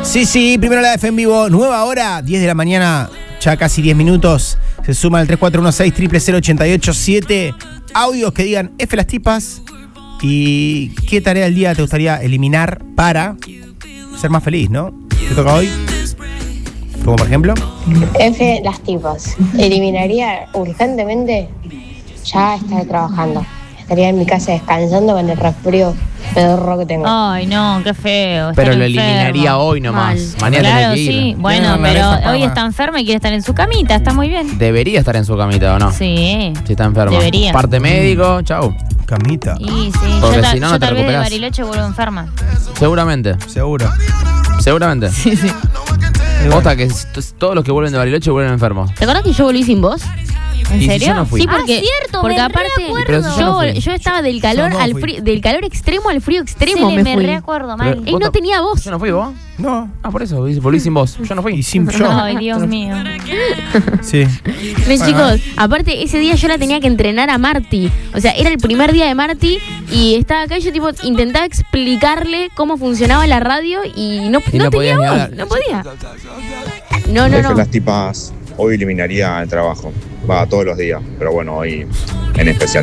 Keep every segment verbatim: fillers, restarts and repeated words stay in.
Sí, sí, primero la F en vivo, nueva hora, diez de la mañana, ya casi diez minutos. Se suma al tres cuatro uno seis, cero cero cero ocho ocho siete. Audios que digan F las tipas. ¿Y qué tarea del día te gustaría eliminar para ser más feliz, no? ¿Te toca hoy? Como por ejemplo. F las tipas. Eliminaría urgentemente ya estar trabajando. Estaría en mi casa descansando con el resfrío pedorro que tengo. Ay, no, qué feo. Pero lo eliminaría hoy nomás. Mal. Mañana claro, tiene que ir. sí. Bueno, No, pero no, hoy está enferma y quiere estar en su camita. Está muy bien. Debería estar en su camita, ¿o no? Sí. Si está enferma. Debería. Parte médico, chau. Camita. Y sí. Porque yo ta- si no, no yo te tal vez de recuperás. Bariloche vuelvo enferma. Seguramente. Seguro. Seguramente. Sí, sí. Posta que s- todos los que vuelven de Bariloche vuelven enfermos. ¿Te acordás que yo volví sin vos? ¿En ¿Y si serio? yo no fui? Sí, porque, Ah, cierto, porque me aparte reacuerdo. Pero si yo yo, no fui. yo estaba del calor Yo no al fui. frío, del calor extremo al frío extremo Sí, me me fui. reacuerdo Pero- mal. Y ¿Vos no ta- tenía voz. ¿Yo no fui vos? No. Ah, por eso, volví sin vos. Yo no fui. Y sin yo. Ay, Dios mío. Sí. Ven, chicos, aparte ese día yo la tenía que entrenar a Marty. O sea, era el primer día de Marty y estaba acá y yo tipo intentaba explicarle cómo funcionaba la radio y no, Y no no tenía podías ni voz, hablar. no podía. No, no, F no. las tipas, hoy eliminaría el trabajo. Va todos los días, pero bueno, hoy en especial.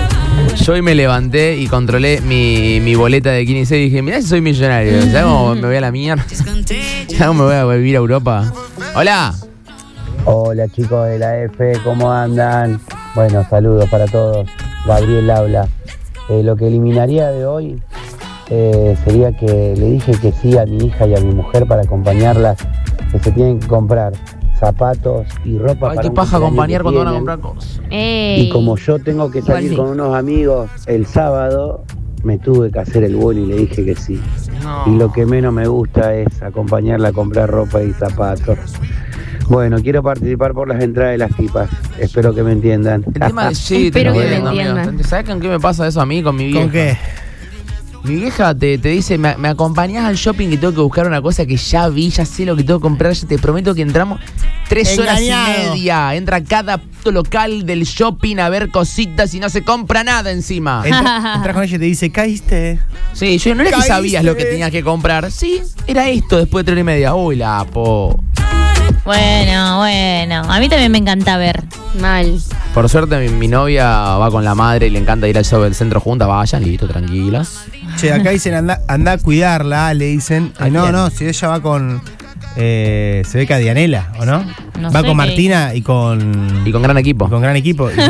Yo hoy me levanté y controlé mi, mi boleta de quince y dije, mirá si soy millonario. ¿Sabes cómo me voy a la mierda? ¿Sabes cómo me voy a vivir a Europa? Hola. Hola chicos de la F, ¿cómo andan? Bueno, saludos para todos. Gabriel habla. Eh, lo que eliminaría de hoy eh, sería que le dije que sí a mi hija y a mi mujer para acompañarlas, que se tienen que comprar zapatos y ropa Ay, para qué un paja cumpleaños acompañar que cuando van a tienen. comprar cosas. Ey. Y como yo tengo que Igual salir sí. con unos amigos el sábado, me tuve que hacer el vuelo y le dije que sí. No. Y lo que menos me gusta es acompañarla a comprar ropa y zapatos. Bueno, quiero participar por las entradas de las tipas. Espero que me entiendan. El tema de sí, te Espero que me entiendo, amigo. entiendan. ¿Sabes con qué me pasa eso a mí, con mi vieja? ¿Con qué? Mi vieja te, te dice, me, me acompañás al shopping y tengo que buscar una cosa que ya vi, ya sé lo que tengo que comprar, ya te prometo que entramos tres horas y Engañado. media. Entra cada puto local del shopping a ver cositas y no se compra nada encima. Entra- Entras con ella y te dice, caíste. Sí, yo no era que Caíste. sabías lo que tenías que comprar. Sí, era esto después de tres horas y media. Uy, la po. Bueno, bueno. A mí también me encanta ver. Mal. Por suerte mi, mi novia va con la madre y le encanta ir al show del centro juntas. Vayan, listo, tranquilas. Che, acá dicen, anda, anda a cuidarla, le dicen. ¿A Eh, no, quién? no, si ella va con... Eh, se ve que a Dianela, ¿o no? No va sé con qué Martina y con... Y con gran equipo. y con gran equipo. Y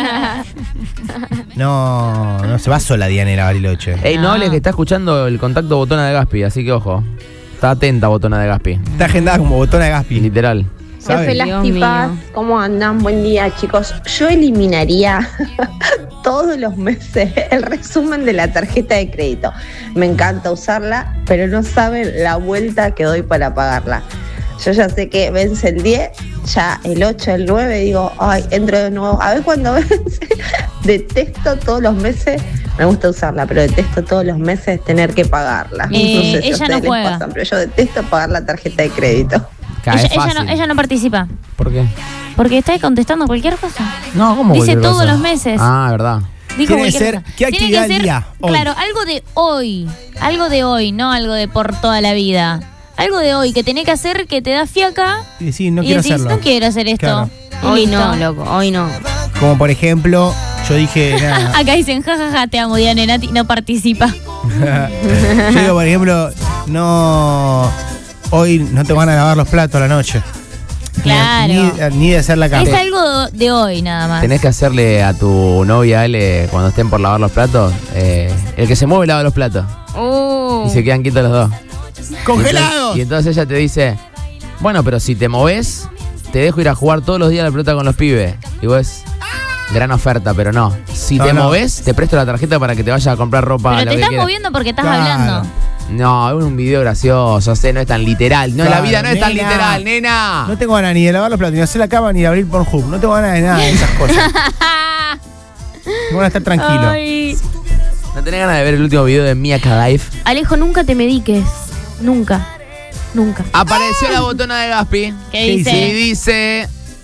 no, no, no se va sola Dianela a Bariloche. Ey, no No. hables que está escuchando el contacto Botona de Gaspi, así que ojo. Está atenta Botona de Gaspi. Está agendada como botona de Gaspi. Literal. ¿Sabe? F las Dios tipas, mío. ¿cómo andan? Buen día, chicos. Yo eliminaría todos los meses el resumen de la tarjeta de crédito. Me encanta usarla, pero no saben la vuelta que doy para pagarla. Yo ya sé que vence el diez, ya el ocho, el nueve, digo, ay, entro de nuevo. A ver cuándo vence. Detesto todos los meses, me gusta usarla, pero detesto todos los meses tener que pagarla. Eh, no sé si a ella no ustedes les juega. pasan, pero yo detesto pagar la tarjeta de crédito. Cae Ella, ella fácil. no, ella no participa. ¿Por qué? Porque está contestando cualquier cosa. No, ¿cómo Dice cualquier todos cosa? los meses. Ah, verdad. Dijo Tiene que cualquier ser, cosa. ¿qué Tiene actividad que del ser, día? Hoy. Claro, algo de hoy. Algo de hoy, no algo de por toda la vida. Algo de hoy que tenés que hacer que te da fiaca. Y sí, no y quiero decís, hacerlo. no quiero hacer esto. Claro. Y Hoy listo. no, loco, hoy no. Como por ejemplo, yo dije, nada. Acá dicen, jajaja, te amo, Diana Nati, no participa. Yo digo, por ejemplo, no. Hoy no te van a lavar los platos a la noche. Claro. Ni, ni de hacer la cama. Es algo de hoy nada más. Tenés que hacerle a tu novia, Ale, cuando estén por lavar los platos, eh, el que se mueve lava los platos. Oh. Y se quedan quietos los dos. ¡Congelados! Y entonces ella te dice, bueno, pero si te moves, te dejo ir a jugar todos los días a la pelota con los pibes. Y vos, gran oferta, pero no. Si No, te no. moves, te presto la tarjeta para que te vayas a comprar ropa. Pero lo te que estás quieras. moviendo porque estás Claro. hablando. No, es un video gracioso, sé, no es tan literal. No, Claro, la vida no es tan nena. literal, nena. No tengo ganas ni de lavar los platos, ni de hacer la cama, ni de abrir Pornhub. No tengo ganas de nada de esas cosas. Tengo ganas de estar tranquilo. Ay. ¿No tenés ganas de ver el último video de Mia Khalifa? Alejo, nunca te mediques. Nunca. Nunca. Apareció la botona de Gaspi. ¿Qué ¿Qué dice? Y dice,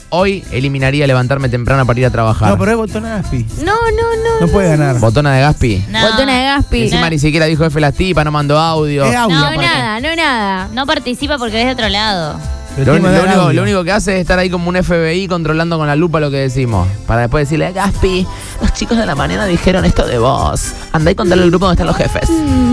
hoy eliminaría levantarme temprano para ir a trabajar. No, pero es Botona de Gaspi. No, no, no. No puede ganar. Botona de Gaspi. No. Botona de Gaspi. Encima ni siquiera dijo F las tipas, no mandó audio. Es audio. No, aparte. Nada, no nada. No participa porque es de otro lado. Pero Lo, tiene que lo mandar único, audio. lo único que hace es estar ahí como un F B I controlando con la lupa lo que decimos. Para después decirle, Gaspi, los chicos de la mañana dijeron esto de vos. Andá y contale al grupo donde están los jefes.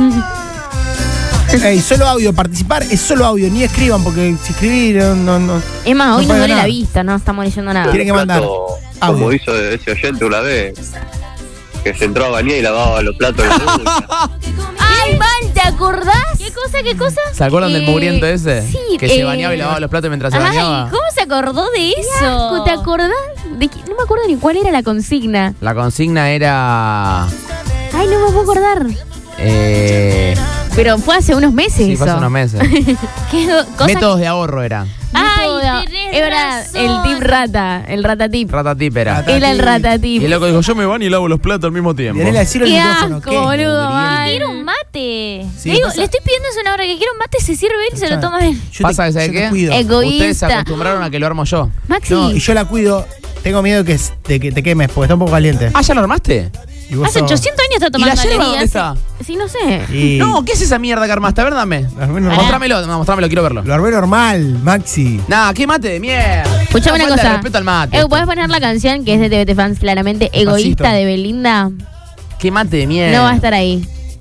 Ey, solo audio, participar es solo audio, ni escriban porque si escribir no, no, no. Es más, No hoy nos puede duele la ganar. vista, no estamos leyendo nada. Tienen que mandar Como audio. hizo ese oyente una vez, que se entró a bañar y lavaba los platos de la ducha. ¡Ay, man! ¿Te acordás? ¿Qué cosa, qué cosa? ¿Se acuerdan del Eh, mugriento ese? sí, que se eh, bañaba y lavaba los platos mientras se Ay, bañaba. ¿cómo se acordó de eso? Asco, ¿te acordás? De qué- no me acuerdo ni cuál era la consigna. La consigna era... Ay, no me puedo acordar. Eh, Pero fue hace unos meses sí, eso. fue hace unos meses. ¿Qué go- cosa Métodos de ahorro era. Ay, Método de- tenés Era razón. el tip rata, el ratatip. Ratatip era. Rata- Era el Y ratatip. el loco dijo, yo me baño y lavo los platos al mismo tiempo. Tenés decirlo el Qué micrófono. asco, ¿qué? boludo, Gabriel? man. Quiero un mate. Sí, le, digo, pasa- le estoy pidiendo hace una hora que quiero un mate, se sirve él y se lo Escuchame, toma él. yo Pasa te- que, ¿sabes yo te qué? cuido. Egoísta. Ustedes se acostumbraron a que lo armo yo. Maxi, No, y yo la cuido. Tengo miedo que, de que te quemes porque está un poco caliente. Ah, ¿ya lo armaste? Y vos Hace sos- ochocientos años está ¿Y la tomando yerba alegría. dónde está? sí, no sé. Y No, ¿qué es esa mierda que armaste? A ver, dame. Lo armé normal. Mostrámelo, no, mostrámelo, quiero verlo. Lo armé normal, Maxi. Nah, qué mate de mierda. Escuchame una Falta de cosa. respeto al mate. Eh, esto. ¿Puedes poner la canción que es de T V T Fans, claramente egoísta Despacito. de Belinda? Qué mate de mierda. No va a estar ahí.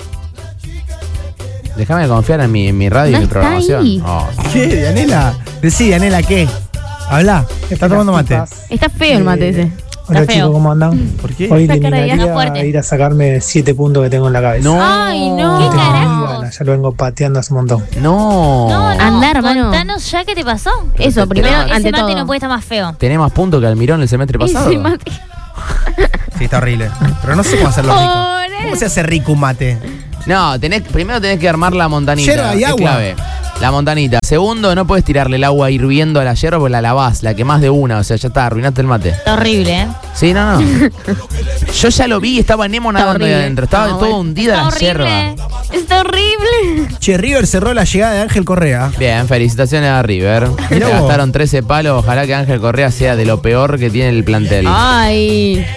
Déjame confiar en mi, en mi radio No y mi está programación. ahí. Oh. ¿Qué, Dianela? Decí, Dianela, ¿qué? Habla. Está tomando mate. Está feo el mate ese. Hola Está feo. chicos, ¿cómo andan? ¿Por qué? Hoy Esa cara de Anda eliminaría fuerte. ir a sacarme siete puntos que tengo en la cabeza. No. Ay, no. ¿Qué Tengo muy carajos? ganas, ya lo vengo pateando hace un montón. No. No, no, Andá, hermano. Contanos ya qué te pasó. Eso, te- primero, tenemos- Ese ante mate todo. no puede estar más feo. Tenés más puntos que Almirón el semestre pasado. Ese mate. Sí, está horrible. Pero no sé cómo hacerlo rico. Pobre. ¿Cómo se hace rico un mate? No, tenés, primero tenés que armar la montanita. Yerba y es agua. clave. La montanita. Segundo, no puedes tirarle el agua hirviendo a la yerba porque la lavás, la quemás de una. O sea, ya está, arruinaste el mate. Está horrible, ¿eh? Sí, no, no. Yo ya lo vi, estaba Nemo Está nadando ahí horrible. adentro. Estaba No, todo bueno. hundida Está la yerba. horrible. Está horrible. Che, River cerró la llegada de Ángel Correa. Bien, felicitaciones a River. Se Mirá vos. gastaron trece palos. Ojalá que Ángel Correa sea de lo peor que tiene el plantel. Ay.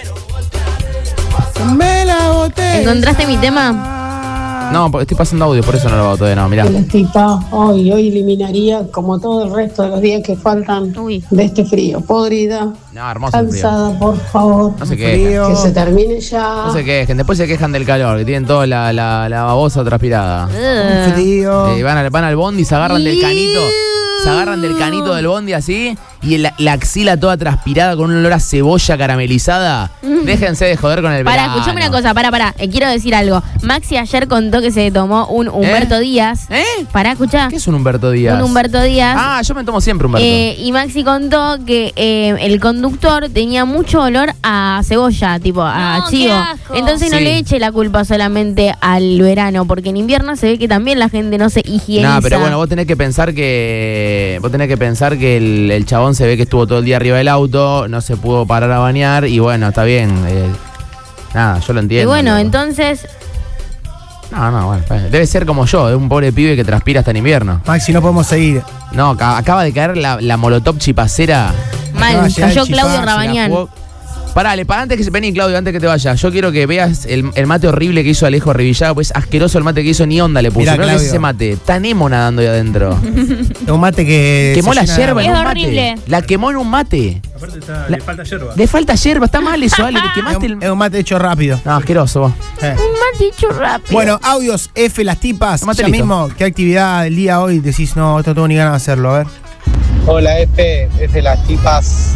Me la boté. ¿Encontraste mi tema? No, porque estoy pasando audio, por eso no lo hago todavía. No, mirá. Las tipas, hoy, hoy eliminaría como todo el resto de los días que faltan Uy. de este frío. Podrida, No, hermoso el frío. cansada, por favor. No se quejen. Frío. Que se termine ya. No se quejen. Después se quejan del calor, que tienen toda la, la, la babosa transpirada. Ugh. Frío. Eh, van, al, van al bondi, se agarran del canito. Se agarran del canito del bondi así. Y la, la axila toda transpirada con un olor a cebolla caramelizada. Déjense de joder con el Para, verano. escuchame una cosa, para, para. Eh, quiero decir algo. Maxi ayer contó que se tomó un Humberto Díaz. ¿Eh? Para, escuchá. ¿Qué es un Humberto Díaz? Un Humberto Díaz. Ah, yo me tomo siempre Humberto. Eh, y Maxi contó que eh, el conductor tenía mucho olor a cebolla, tipo a No, qué chivo. asco. Entonces no Sí. le eche la culpa solamente al verano, porque en invierno se ve que también la gente no se higieniza. No, pero bueno, vos tenés que pensar que. Vos tenés que pensar que el, el chabón se ve que estuvo todo el día arriba del auto, no se pudo parar a bañar y bueno, está bien. eh, nada, yo lo Y entiendo. bueno, loco. entonces, No, no, bueno. pues, debe ser como yo, es un pobre pibe que transpira hasta en invierno. Maxi, no podemos seguir. No, ca- acaba de caer la, la molotov chipacera. mal, Acaba de llegar cayó el Claudio chipá, se la Rabañán. Jugó- Parale, para antes que se vení, Claudio, antes que te vayas, yo quiero que veas el, el mate horrible que hizo Alejo Revillaga, pues asqueroso el mate que hizo, ni onda le puso. Mirá, ¿No ves Claudio. ese mate? Está Nemo nadando ahí adentro. Es un mate que. Quemó se la llena de yerba en Es un horrible. mate. La quemó en un mate. Aparte La- le falta yerba. Le falta yerba, está mal eso, Ale, le Es quemaste un, el. es un mate hecho rápido. No, asqueroso vos. Eh. Un maticho rápido. Bueno, audios F, las tipas. Tomate Ya listo. mismo, ¿qué actividad del día hoy decís? No, esto no tengo ni ganas de hacerlo, a ver. Hola F, F las tipas.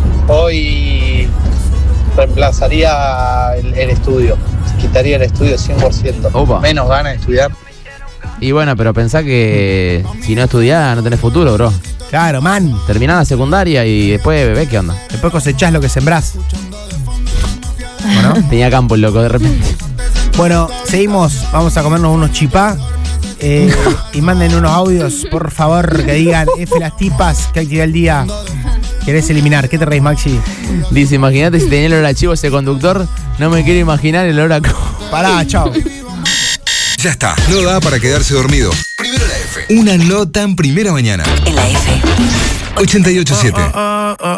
Hoy reemplazaría el, el estudio. Quitaría el estudio cien por ciento. Opa. Menos ganas de estudiar. Y bueno, pero pensá que si no estudiás no tenés futuro, bro. Claro, man. Terminás la secundaria y después bebé, ¿qué onda? Después cosechás lo que sembrás. Bueno, Tenía campo el loco de repente. bueno, seguimos. Vamos a comernos unos chipá. Eh, y manden unos audios, por favor, que digan F, las tipas. ¿Qué actividad del día querés eliminar? ¿Qué te reís, Maxi? Dice, imagínate si tenía el olor a chivo ese conductor. No me quiero imaginar el olor a... Pará, chao. Ya está, no da para quedarse dormido. Primero la F. Una no tan primera mañana. En la F. ochenta y ocho punto siete.